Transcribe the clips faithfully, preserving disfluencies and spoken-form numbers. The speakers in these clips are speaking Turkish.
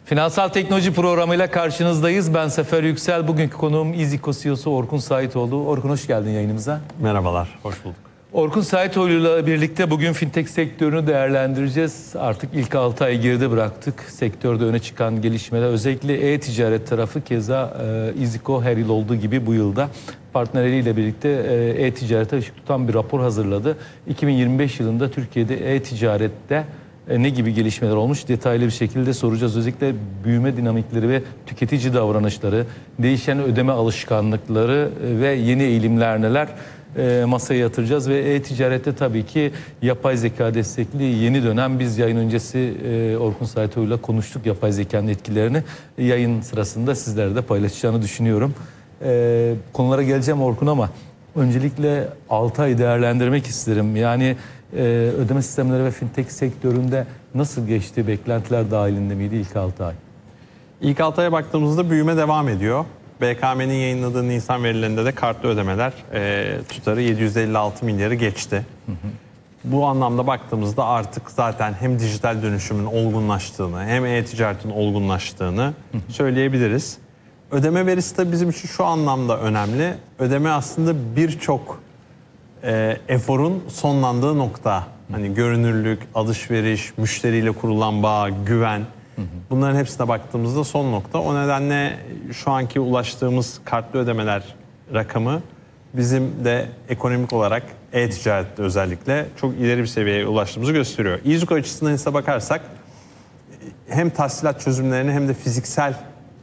Finansal Teknoloji programıyla karşınızdayız. Ben Sefer Yüksel. Bugünkü konuğum İZİKO C E O'su Orkun Saitoğlu. Orkun hoş geldin yayınımıza. Merhabalar, hoş bulduk. Orkun Saitoğlu ile birlikte bugün fintech sektörünü değerlendireceğiz. Artık ilk altı ay geride bıraktık. Sektörde öne çıkan gelişmeler, özellikle e-ticaret tarafı, keza e, İZİKO her yıl olduğu gibi bu yılda partnerleriyle birlikte e, e-ticarete ışık tutan bir rapor hazırladı. iki bin yirmi beş yılında Türkiye'de e-ticarette ne gibi gelişmeler olmuş detaylı bir şekilde soracağız. Özellikle büyüme dinamikleri ve tüketici davranışları, değişen ödeme alışkanlıkları ve yeni eğilimler neler masaya yatıracağız. Ve e-ticarette tabii ki yapay zeka destekli yeni dönem, biz yayın öncesi Orkun Saitoğlu ile konuştuk yapay zekanın etkilerini. Yayın sırasında sizlerle de paylaşacağını düşünüyorum. Konulara geleceğim Orkun, ama öncelikle altı ay değerlendirmek isterim. Yani Ee, ödeme sistemleri ve fintech sektöründe nasıl geçti? Beklentiler dahilinde miydi ilk altı ay? İlk altı aya baktığımızda büyüme devam ediyor. B K M'nin yayınladığı Nisan verilerinde de kartlı ödemeler e, tutarı yedi yüz elli altı milyarı geçti. Hı hı. Bu anlamda baktığımızda artık zaten hem dijital dönüşümün olgunlaştığını hem e-ticaretin olgunlaştığını hı hı. söyleyebiliriz. Ödeme verisi de bizim için şu anlamda önemli. Ödeme aslında birçok E, eforun sonlandığı nokta. Hani görünürlük, alışveriş, müşteriyle kurulan bağ, güven. Hı hı. Bunların hepsine baktığımızda son nokta. O nedenle şu anki ulaştığımız kartlı ödemeler rakamı bizim de ekonomik olarak e-ticarette özellikle çok ileri bir seviyeye ulaştığımızı gösteriyor. İZİKO açısından ise bakarsak hem tahsilat çözümlerini hem de fiziksel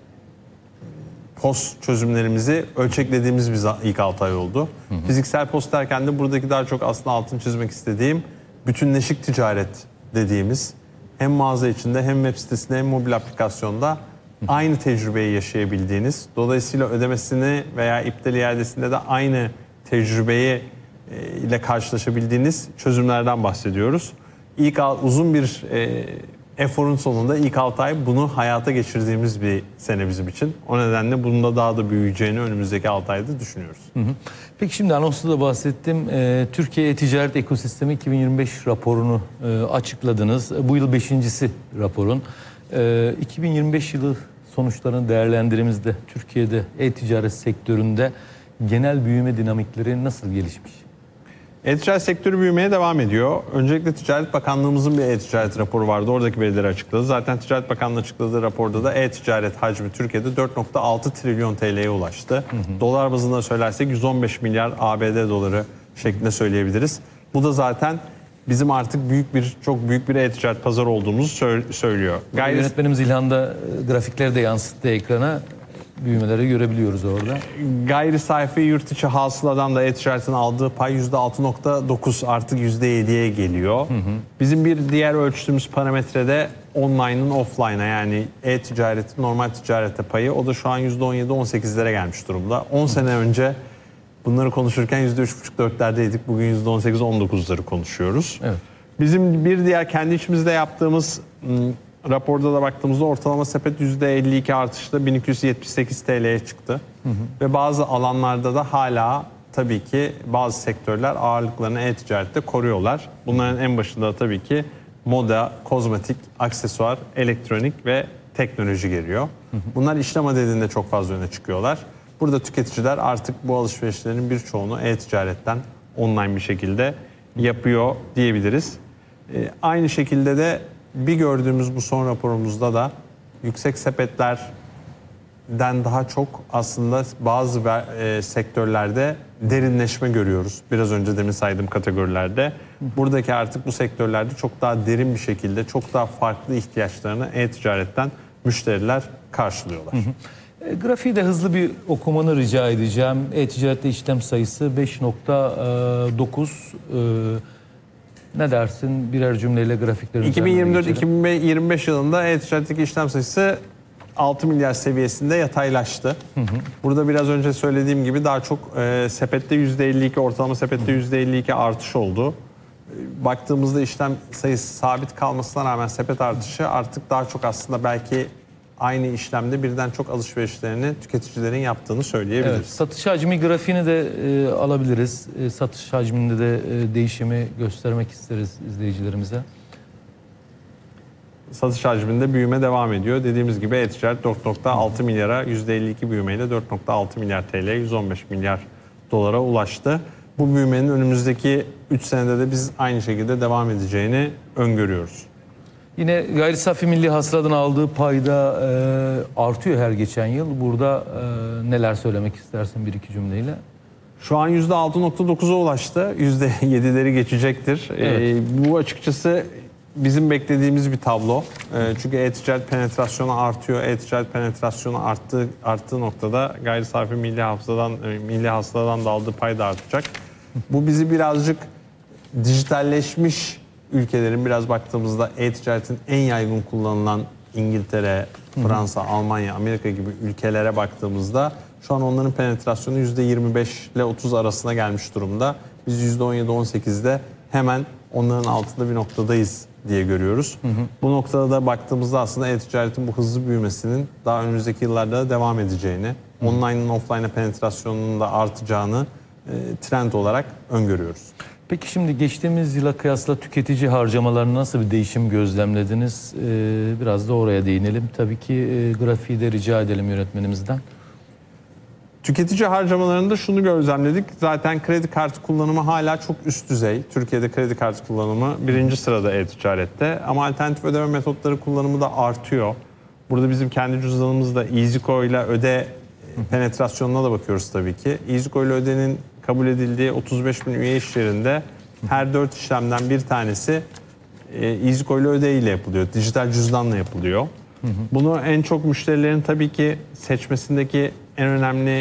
post çözümlerimizi ölçeklediğimiz bir ilk altı ay oldu. Hı hı. Fiziksel post derken de buradaki daha çok aslında altını çizmek istediğim bütünleşik ticaret dediğimiz, hem mağaza içinde hem web sitesinde hem mobil aplikasyonda hı hı. aynı tecrübeyi yaşayabildiğiniz, dolayısıyla ödemesini veya iptal iadesinde de aynı tecrübeyi e, ile karşılaşabildiğiniz çözümlerden bahsediyoruz. İlk uzun bir e, eforun sonunda ilk altı ay bunu hayata geçirdiğimiz bir sene bizim için. O nedenle bunun da daha da büyüyeceğini önümüzdeki altı ayda düşünüyoruz. Hı hı. Peki şimdi anonsda da bahsettim. Ee, Türkiye E-Ticaret Ekosistemi iki bin yirmi beş raporunu e, açıkladınız. Bu yıl beşincisi raporun. Ee, iki bin yirmi beş yılı sonuçlarını değerlendirimizde Türkiye'de e-ticaret sektöründe genel büyüme dinamikleri nasıl gelişmiş? E-ticaret sektörü büyümeye devam ediyor. Öncelikle Ticaret Bakanlığımızın bir e-ticaret raporu vardı. Oradaki verileri açıkladı. Zaten Ticaret Bakanlığı açıkladığı raporda da e-ticaret hacmi Türkiye'de dört nokta altı trilyon T L'ye ulaştı. Hı hı. Dolar bazında söylersek yüz on beş milyar A B D doları şeklinde söyleyebiliriz. Bu da zaten bizim artık büyük bir, çok büyük bir e-ticaret pazarı olduğumuzu söylüyor. Gayri... Yönetmenimiz İlhan da grafikleri de yansıttı ekrana. Büyümeleri görebiliyoruz orada. Gayri sayfi yurt içi hasıladan da e-ticaretin aldığı pay yüzde altı nokta dokuz artık yüzde yediye geliyor. Hı hı. Bizim bir diğer ölçtüğümüz parametrede online'ın offline'a, yani e-ticaretin normal ticarete payı, o da şu an yüzde on yedi on sekizlere gelmiş durumda. on hı. sene önce bunları konuşurken yüzde üç buçuk dörtlerdeydik. Bugün yüzde on sekiz on dokuzları konuşuyoruz. Evet. Bizim bir diğer kendi içimizde yaptığımız raporda da baktığımızda ortalama sepet yüzde elli iki artışla bin iki yüz yetmiş sekiz T L'ye çıktı. Hı hı. Ve bazı alanlarda da hala tabii ki bazı sektörler ağırlıklarını e-ticarette koruyorlar. Bunların en başında tabii ki moda, kozmetik, aksesuar, elektronik ve teknoloji geliyor. Hı hı. Bunlar işlem adedinde çok fazla öne çıkıyorlar. Burada tüketiciler artık bu alışverişlerin birçoğunu e-ticaretten online bir şekilde yapıyor diyebiliriz. Ee, aynı şekilde de bir gördüğümüz bu son raporumuzda da yüksek sepetlerden daha çok aslında bazı e, sektörlerde derinleşme görüyoruz. Biraz önce demin saydığım kategorilerde. Buradaki artık bu sektörlerde çok daha derin bir şekilde çok daha farklı ihtiyaçlarını e-ticaretten müşteriler karşılıyorlar. Hı hı. E, grafiği de hızlı bir okumanı rica edeceğim. E-ticarette işlem sayısı beş nokta dokuz. E, Ne dersin? Birer cümleyle grafiklerin iki bin yirmi dört iki bin yirmi beş yılında e-ticaretteki işlem sayısı altı milyar seviyesinde yataylaştı. Hı hı. Burada biraz önce söylediğim gibi daha çok e, sepette yüzde elli iki, ortalama sepette yüzde elli iki artış oldu. E, baktığımızda işlem sayısı sabit kalmasına rağmen sepet artışı artık daha çok aslında belki aynı işlemde birden çok alışverişlerini tüketicilerin yaptığını söyleyebiliriz. Evet, satış hacmi grafiğini de e, alabiliriz. E, satış hacminde de e, değişimi göstermek isteriz izleyicilerimize. satış hacminde büyüme devam ediyor. Dediğimiz gibi e-ticaret dört nokta altı milyara yüzde elli iki büyümeyle dört nokta altı milyar T L, yüz on beş milyar dolara ulaştı. Bu büyümenin önümüzdeki üç senede de biz aynı şekilde devam edeceğini öngörüyoruz. Yine gayri safi milli hasıladan aldığı payda e, artıyor her geçen yıl. Burada e, neler söylemek istersin bir iki cümleyle? Şu an yüzde altı nokta dokuza ulaştı. yüzde yedileri geçecektir. Evet. Ee, bu açıkçası bizim beklediğimiz bir tablo. Ee, çünkü e-ticaret penetrasyonu artıyor. E-ticaret penetrasyonu arttığı, arttığı noktada gayri safi milli hasıladan, milli hasıladan da aldığı pay da artacak. Bu bizi birazcık dijitalleşmiş ülkelerin, biraz baktığımızda e-ticaretin en yaygın kullanılan İngiltere, Fransa, Almanya, Amerika gibi ülkelere baktığımızda şu an onların penetrasyonu yüzde yirmi beş ile otuz arasına gelmiş durumda. Biz yüzde on yedi on sekizde hemen onların altında bir noktadayız diye görüyoruz. Hı hı. Bu noktada da baktığımızda aslında e-ticaretin bu hızlı büyümesinin daha önümüzdeki yıllarda da devam edeceğini, online'ın offline'a penetrasyonunun da artacağını e, trend olarak öngörüyoruz. Peki şimdi geçtiğimiz yıla kıyasla tüketici harcamalarını nasıl bir değişim gözlemlediniz? Ee, biraz da oraya değinelim. Tabii ki e, grafiği de rica edelim yönetmenimizden. Tüketici harcamalarında şunu gözlemledik. Zaten kredi kartı kullanımı hala çok üst düzey. Türkiye'de kredi kartı kullanımı birinci sırada e-ticarette. Ama alternatif ödeme metotları kullanımı da artıyor. Burada bizim kendi cüzdanımızda EasyCo ile öde penetrasyonuna da bakıyoruz tabii ki. EasyCo ile ödenin kabul edildiği otuz beş bin üye iş yerinde her dört işlemden bir tanesi EasyCo ile öde ile yapılıyor. Dijital cüzdanla yapılıyor. Hı hı. Bunu en çok müşterilerin tabii ki seçmesindeki en önemli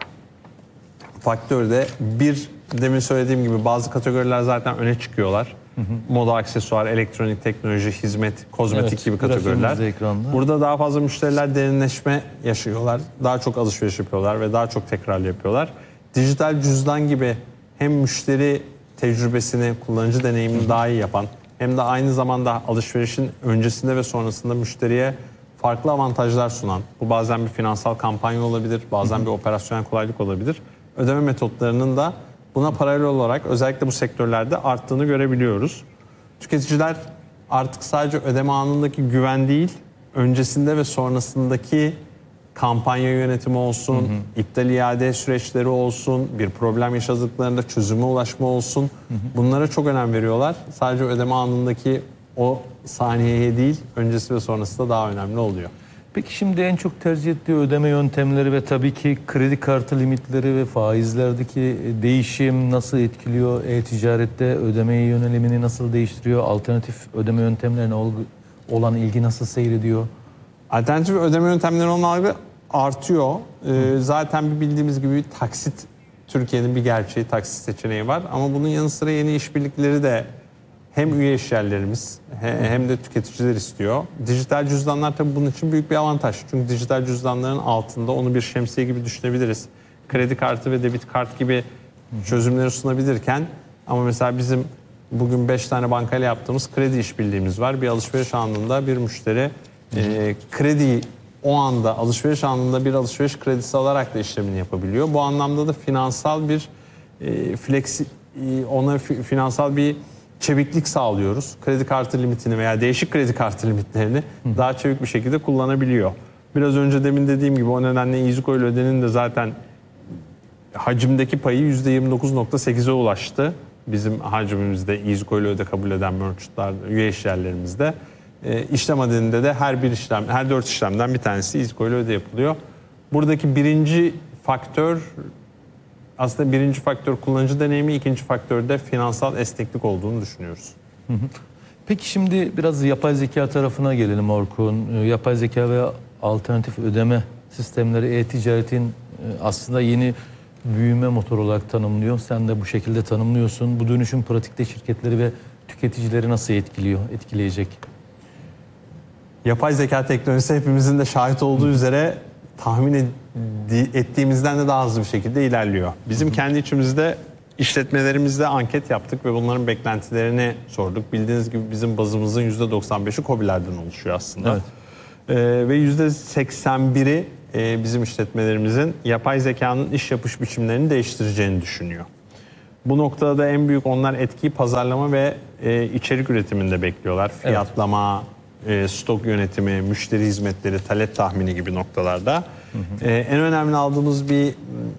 faktör de bir, demin söylediğim gibi bazı kategoriler zaten öne çıkıyorlar. Hı hı. Moda, aksesuar, elektronik, teknoloji, hizmet, kozmetik evet, gibi kategoriler. Burada daha fazla müşteriler derinleşme yaşıyorlar. Daha çok alışveriş yapıyorlar ve daha çok tekrarlı yapıyorlar. Dijital cüzdan gibi hem müşteri tecrübesini, kullanıcı deneyimini hı hı. daha iyi yapan, hem de aynı zamanda alışverişin öncesinde ve sonrasında müşteriye farklı avantajlar sunan, bu bazen bir finansal kampanya olabilir, bazen bir operasyonel kolaylık olabilir. Ödeme metotlarının da buna paralel olarak özellikle bu sektörlerde arttığını görebiliyoruz. Tüketiciler artık sadece ödeme anındaki güven değil, öncesinde ve sonrasındaki kampanya yönetimi olsun, hı hı. iptal iade süreçleri olsun, bir problem yaşadıklarında çözüme ulaşma olsun. Hı hı. Bunlara çok önem veriyorlar. Sadece ödeme anındaki o saniyeye değil, öncesi ve sonrası da daha önemli oluyor. Peki şimdi en çok tercih ettiği ödeme yöntemleri ve tabii ki kredi kartı limitleri ve faizlerdeki değişim nasıl etkiliyor? E-ticarette ödeme yönelimini nasıl değiştiriyor? Alternatif ödeme yöntemlerine olan ilgi nasıl seyrediyor? Alternatif ödeme yöntemleri olan algı artıyor. Ee, zaten bildiğimiz gibi taksit Türkiye'nin bir gerçeği, taksit seçeneği var. Ama bunun yanı sıra yeni işbirlikleri de hem üye işyerlerimiz hem de tüketiciler istiyor. Dijital cüzdanlar tabii bunun için büyük bir avantaj. Çünkü dijital cüzdanların altında onu bir şemsiye gibi düşünebiliriz. Kredi kartı ve debit kart gibi çözümleri sunabilirken ama mesela bizim bugün beş tane bankayla yaptığımız kredi işbirliğimiz var. Bir alışveriş anında bir müşteri e, krediyi o anda alışveriş anında bir alışveriş kredisi alarak da işlemini yapabiliyor. Bu anlamda da finansal bir e, fleksi e, ona fi, finansal bir çeviklik sağlıyoruz. Kredi kartı limitini veya değişik kredi kartı limitlerini Hı. daha çevik bir şekilde kullanabiliyor. Biraz önce demin dediğim gibi o nedenle EasyCo ile ödenin de zaten hacimdeki payı yüzde yirmi dokuz nokta sekize ulaştı. Bizim hacimimizde EasyCo ile öde kabul eden merchantlar, üye işyerlerimizde. E, işlem adedinde de her bir işlem, her dört işlemden bir tanesi EasyCo ile öde yapılıyor. Buradaki birinci faktör aslında birinci faktör kullanıcı deneyimi, ikinci faktör de finansal esneklik olduğunu düşünüyoruz. Hı hı. Peki şimdi biraz yapay zeka tarafına gelelim Orkun. Yapay zeka ve alternatif ödeme sistemleri e-ticaretin aslında yeni büyüme motoru olarak tanımlıyor. Sen de bu şekilde tanımlıyorsun. Bu dönüşüm pratikte şirketleri ve tüketicileri nasıl etkiliyor, etkileyecek? Yapay zeka teknolojisi hepimizin de şahit olduğu üzere tahmin ettiğimizden de daha hızlı bir şekilde ilerliyor. Bizim hı hı. kendi içimizde işletmelerimizde anket yaptık ve bunların beklentilerini sorduk. Bildiğiniz gibi bizim bazımızın yüzde doksan beşi KOBİ'lerden oluşuyor aslında. Evet. Ee, ve yüzde seksen biri e, bizim işletmelerimizin yapay zekanın iş yapış biçimlerini değiştireceğini düşünüyor. Bu noktada da en büyük onlar etkiyi pazarlama ve e, içerik üretiminde bekliyorlar. Fiyatlama, e, stok yönetimi, müşteri hizmetleri, talep tahmini gibi noktalarda. Hı hı. E, en önemli aldığımız bir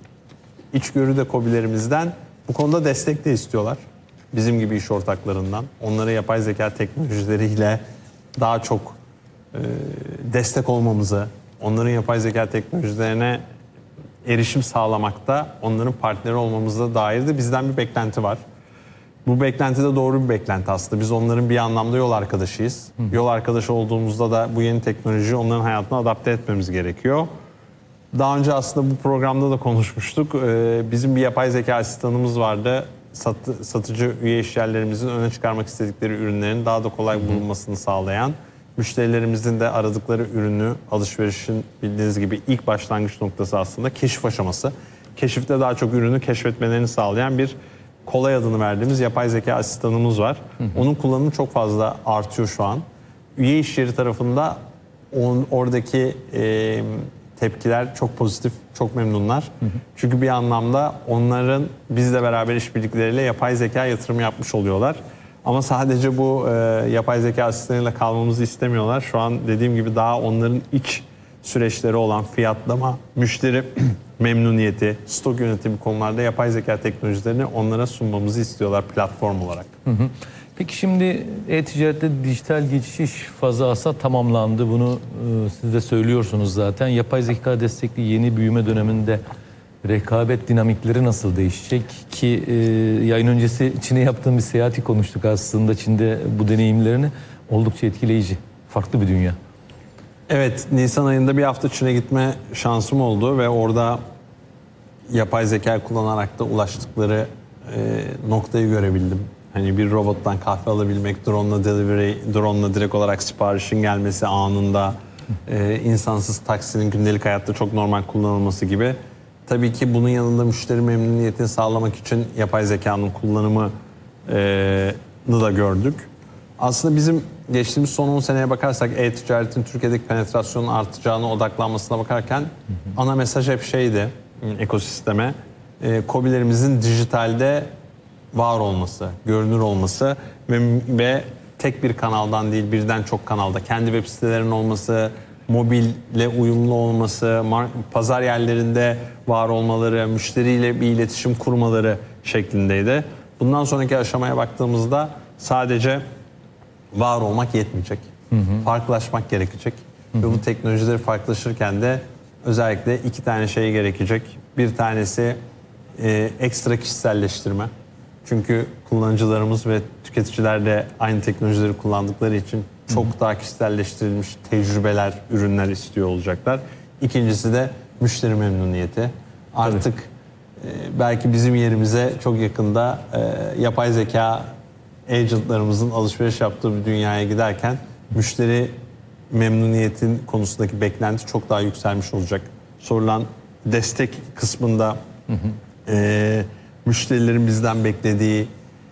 içgörü de KOBİ'lerimizden bu konuda destek de istiyorlar. Bizim gibi iş ortaklarından. Onlara yapay zeka teknolojileriyle daha çok e, destek olmamızı, onların yapay zeka teknolojilerine erişim sağlamakta, onların partneri olmamıza dair de bizden bir beklenti var. Bu beklenti de doğru bir beklenti aslında. Biz onların bir anlamda yol arkadaşıyız. Hı. Yol arkadaşı olduğumuzda da bu yeni teknolojiyi onların hayatına adapte etmemiz gerekiyor. Daha önce aslında bu programda da konuşmuştuk. Ee, bizim bir yapay zeka asistanımız vardı. Satı, satıcı üye işyerlerimizin öne çıkarmak istedikleri ürünlerin daha da kolay bulunmasını sağlayan, müşterilerimizin de aradıkları ürünü, alışverişin bildiğiniz gibi ilk başlangıç noktası aslında keşif aşaması. Keşifte daha çok ürünü keşfetmelerini sağlayan bir kolay adını verdiğimiz yapay zeka asistanımız var. Hı hı. Onun kullanımı çok fazla artıyor şu an. Üye işyeri tarafında on, oradaki e, tepkiler çok pozitif, çok memnunlar. Hı hı. Çünkü bir anlamda onların bizle beraber işbirlikleriyle yapay zeka yatırım yapmış oluyorlar. Ama sadece bu e, yapay zeka asistanıyla kalmamızı istemiyorlar. Şu an dediğim gibi daha onların iç süreçleri olan fiyatlama, müşteri memnuniyeti, stok yönetimi konularda yapay zeka teknolojilerini onlara sunmamızı istiyorlar platform olarak. Hı hı. Peki şimdi e-ticarette dijital geçiş fazı asla tamamlandı. Bunu e, siz de söylüyorsunuz zaten. Yapay zeka destekli yeni büyüme döneminde rekabet dinamikleri nasıl değişecek? Ki e, yayın öncesi Çin'e yaptığım bir seyahati konuştuk aslında. Çin'de bu deneyimlerini oldukça etkileyici. Farklı bir dünya. Evet, Nisan ayında bir hafta Çin'e gitme şansım oldu ve orada yapay zeka kullanarak da ulaştıkları e, noktayı görebildim. Hani bir robottan kahve alabilmek, drone'la delivery, drone'la direkt olarak siparişin gelmesi anında, e, insansız taksinin gündelik hayatta çok normal kullanılması gibi. Tabii ki bunun yanında müşteri memnuniyetini sağlamak için yapay zekanın kullanımını da gördük. Aslında bizim geçtiğimiz son on seneye bakarsak e-ticaretin Türkiye'deki penetrasyonun artacağına odaklanmasına bakarken hı hı. ana mesaj hep şeydi ekosisteme. E, KOBİ'lerimizin dijitalde var olması, görünür olması ve, ve tek bir kanaldan değil birden çok kanalda kendi web sitelerinin olması, mobille uyumlu olması, pazar yerlerinde var olmaları, müşteriyle bir iletişim kurmaları şeklindeydi. Bundan sonraki aşamaya baktığımızda sadece var olmak yetmeyecek. Hı hı. Farklılaşmak gerekecek. Hı hı. Ve bu teknolojileri farklılaşırken de özellikle iki tane şey gerekecek. Bir tanesi e, ekstra kişiselleştirme. Çünkü kullanıcılarımız ve tüketiciler de aynı teknolojileri kullandıkları için çok hı hı. daha kişiselleştirilmiş tecrübeler, ürünler istiyor olacaklar. İkincisi de müşteri memnuniyeti. Artık e, belki bizim yerimize çok yakında e, yapay zeka agentlarımızın alışveriş yaptığı bir dünyaya giderken müşteri memnuniyetin konusundaki beklenti çok daha yükselmiş olacak. Sorulan destek kısmında hı hı. E, müşterilerin bizden beklediği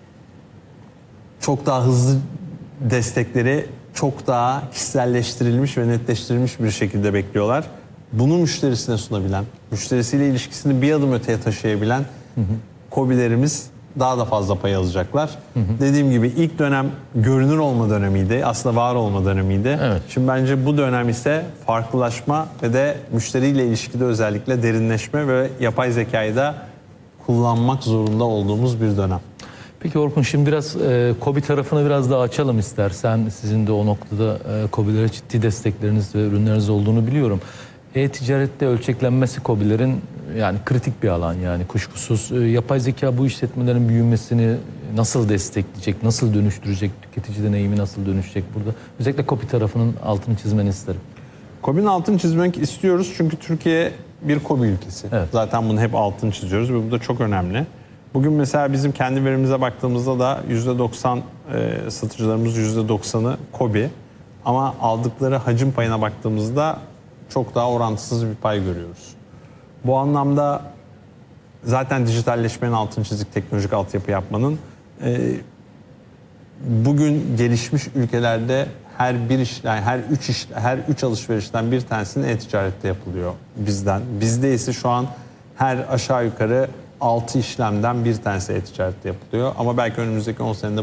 çok daha hızlı destekleri çok daha kişiselleştirilmiş ve netleştirilmiş bir şekilde bekliyorlar. Bunu müşterisine sunabilen, müşterisiyle ilişkisini bir adım öteye taşıyabilen hı hı. KOBİ'lerimiz daha da fazla pay alacaklar. Hı hı. Dediğim gibi ilk dönem görünür olma dönemiydi. Aslında var olma dönemiydi. Evet. Şimdi bence bu dönem ise farklılaşma ve de müşteriyle ilişkide özellikle derinleşme ve yapay zekayı da kullanmak zorunda olduğumuz bir dönem. Peki Orkun, şimdi biraz e, KOBİ tarafını biraz daha açalım istersen. Sizin de o noktada e, KOBİ'lere ciddi destekleriniz ve ürünleriniz olduğunu biliyorum. E-ticarette ölçeklenmesi KOBİ'lerin yani kritik bir alan, yani kuşkusuz. E, yapay zeka bu işletmelerin büyümesini nasıl destekleyecek, nasıl dönüştürecek, tüketici deneyimi nasıl dönüşecek burada? Özellikle KOBİ tarafının altını çizmeni isterim. KOBİ'nin altını çizmek istiyoruz çünkü Türkiye bir KOBİ ülkesi. Evet. Zaten bunu hep altını çiziyoruz ve bu da çok önemli. Bugün mesela bizim kendi verimize baktığımızda da yüzde doksan e, satıcılarımız yüzde doksanı KOBİ. Ama aldıkları hacim payına baktığımızda çok daha orantısız bir pay görüyoruz. Bu anlamda zaten dijitalleşmenin altını çizik, teknolojik altyapı yapmanın e, bugün gelişmiş ülkelerde her bir iş, yani her üç iş, her üç alışverişten bir tanesinin e-ticarette yapılıyor bizden. Bizde ise şu an her aşağı yukarı altı işlemden bir tanesi e-ticarette yapılıyor. Ama belki önümüzdeki on senede